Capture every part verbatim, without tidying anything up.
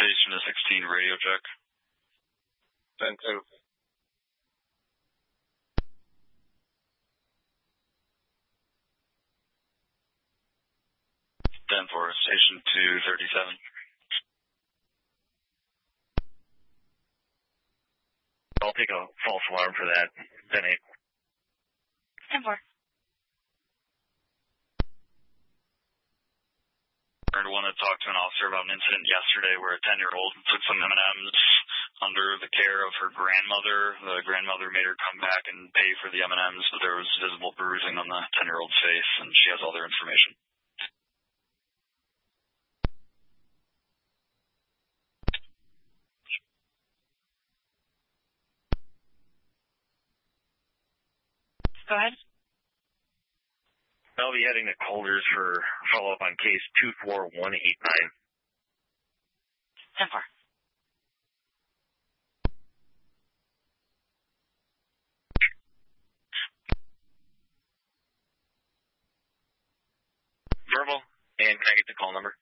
Station to sixteen, radio check. ten two. ten four, Station two thirty-seven. I'll take a false alarm for that. ten eight. ten four. I want to talk to an officer about an incident yesterday where a ten-year-old took some M and M's under the care of her grandmother. The grandmother made her come back and pay for the M and M's, but there was visible bruising on the ten-year-old's face, and she has all their information. Go ahead. I'll be heading to Colders for follow-up on case two four one eight nine. ten four. Verbal, and can I get the call number?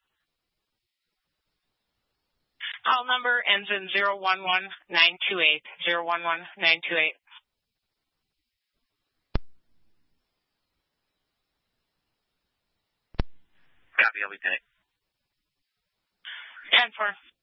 Call number ends in zero one one nine two eight. zero one one nine two eight. Copy, I'll be taking. ten four.